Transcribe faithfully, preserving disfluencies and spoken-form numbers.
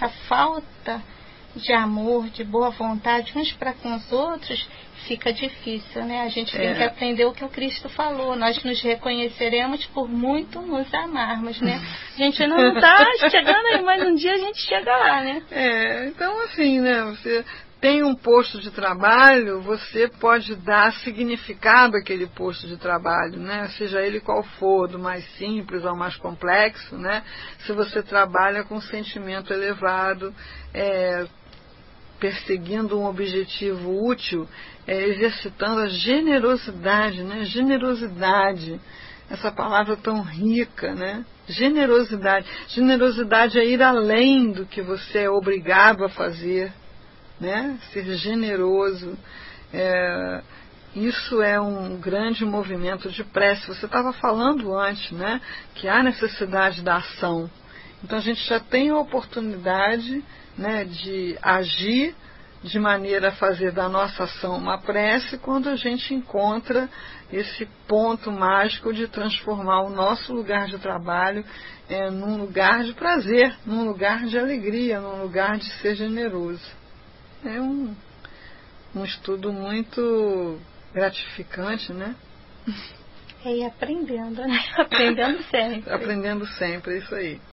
essa falta de amor, de boa vontade uns para com os outros, fica difícil, né? A gente tem é. que aprender o que o Cristo falou. Nós nos reconheceremos por muito nos amarmos, né? A gente não está chegando aí, mas um dia a gente chega lá, né? É, então assim, né? Você tem um posto de trabalho, você pode dar significado àquele posto de trabalho, né? Seja ele qual for, do mais simples ao mais complexo, né? Se você trabalha com sentimento elevado, é, perseguindo um objetivo útil, é, exercitando a generosidade, né? Generosidade, essa palavra tão rica, né? Generosidade. Generosidade é ir além do que você é obrigado a fazer, né? Ser generoso. É, isso é um grande movimento de prece. Você estava falando antes, né? Que há necessidade da ação. Então a gente já tem a oportunidade, né, de agir de maneira a fazer da nossa ação uma prece quando a gente encontra esse ponto mágico de transformar o nosso lugar de trabalho é, num lugar de prazer, num lugar de alegria, num lugar de ser generoso. É um, um estudo muito gratificante, né? É, e aprendendo, né? Aprendendo sempre. Aprendendo sempre, é isso aí.